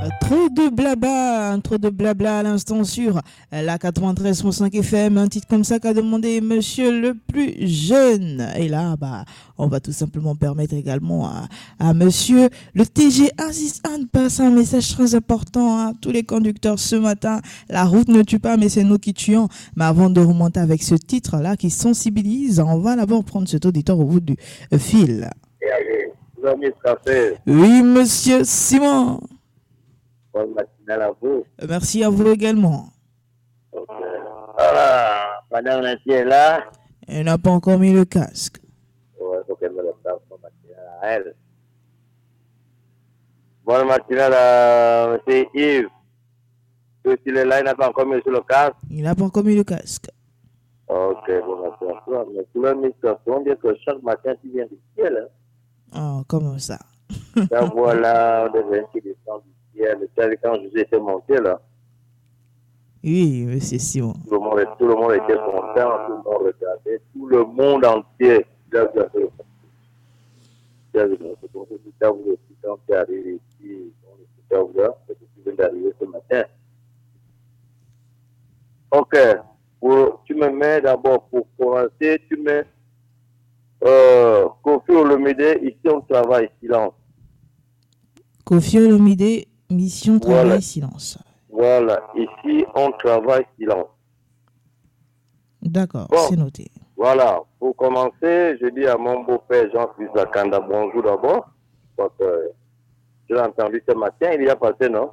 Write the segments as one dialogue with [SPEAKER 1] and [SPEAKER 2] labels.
[SPEAKER 1] Trop de blabla à l'instant sur la 93.5 FM, un titre comme ça qu'a demandé monsieur le plus jeune. Et là, on va tout simplement permettre également à monsieur le TG assistant de passer un message très important à tous les conducteurs ce matin. La route ne tue pas, mais c'est nous qui tuons. Mais avant de remonter avec ce titre-là qui sensibilise, on va d'abord prendre cet auditeur au bout du fil. Oui, monsieur Simon.
[SPEAKER 2] Bonne matinale à vous.
[SPEAKER 1] Merci à vous également.
[SPEAKER 2] Okay. Ah, madame Nancy est là.
[SPEAKER 1] Elle n'a pas encore mis le casque.
[SPEAKER 2] Ouais, faut qu'elle me le fasse. Bonne matinale à elle. Bonne matinale à monsieur Yves. S'il est là, il n'a pas encore mis sur le casque.
[SPEAKER 1] Il n'a pas encore mis le casque.
[SPEAKER 2] Ok, bon matin à toi. Mais tu l'as mis sur on dit que chaque matin, tu viens du ciel.
[SPEAKER 1] Oh, comment ça?
[SPEAKER 2] Ça, voilà, on devient qui descend du ciel. Tu sais, quand je étais monté là.
[SPEAKER 1] Oui, monsieur Simon.
[SPEAKER 2] Tout le monde était content, tout le monde regardait, tout le monde entier. C'est pour ça que vous aussi, quand tu es arrivé ici, on est là, c'est que tu viens d'arriver ce matin. Ok, tu me mets d'abord, pour commencer, tu mets Kofi Olomide, ici on travaille silence.
[SPEAKER 1] Kofi Olomide, mission travail silence.
[SPEAKER 2] Voilà, ici on travaille silence.
[SPEAKER 1] D'accord,
[SPEAKER 2] bon,
[SPEAKER 1] c'est noté.
[SPEAKER 2] Voilà, pour commencer, je dis à mon beau-père Jean-Philippe Zakanda, bonjour d'abord. Parce que je l'ai entendu ce matin, il y a passé, non?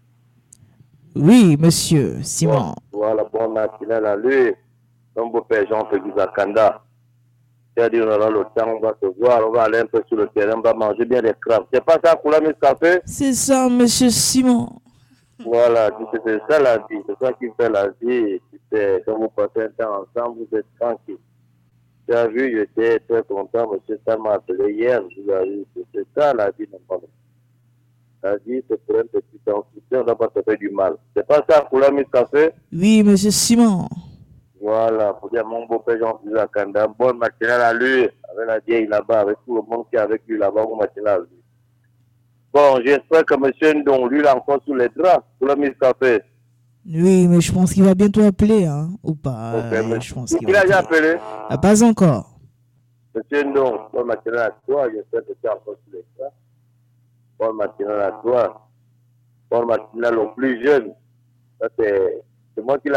[SPEAKER 1] Oui, monsieur Simon.
[SPEAKER 2] Voilà, bon matinal à lui. Mon beau-père Jean-Philippe Zakanda. C'est-à-dire, on aura le temps, on va se voir, on va aller un peu sur le terrain, on va manger bien des crabes. C'est pas ça pour la mise café?
[SPEAKER 1] C'est ça, monsieur Simon.
[SPEAKER 2] Voilà, c'est ça la vie, c'est ça qui fait la vie. Quand vous passez un temps ensemble, vous êtes tranquille. Tu as vu, j'étais très content, monsieur Sam m'a appelé hier, je lui ai dit, c'est ça la vie normalement. La vie, c'est pour un petit temps, on ne doit pas se faire du mal. C'est pas ça pour la mise café?
[SPEAKER 1] Oui, monsieur Simon.
[SPEAKER 2] Voilà, pour dire mon beau-père Jean-Philippe Zakanda, bonne matinale à lui, avec la vieille là-bas, avec tout le monde qui est avec lui là-bas, bonne matinale à lui. Bon, j'espère que monsieur Ndong, lui, il est encore sous les draps pour la mise café.
[SPEAKER 1] Oui, mais je pense qu'il va bientôt appeler, hein, ou pas.
[SPEAKER 2] Okay,
[SPEAKER 1] je pense qu'il
[SPEAKER 2] il
[SPEAKER 1] va
[SPEAKER 2] a déjà appelé?
[SPEAKER 1] Pas encore.
[SPEAKER 2] Monsieur Ndong, bonne matinale à toi, j'espère que tu es encore sous les draps. Bonne matinale à toi. Bonne matinale aux plus jeunes. Ça, c'est moi qui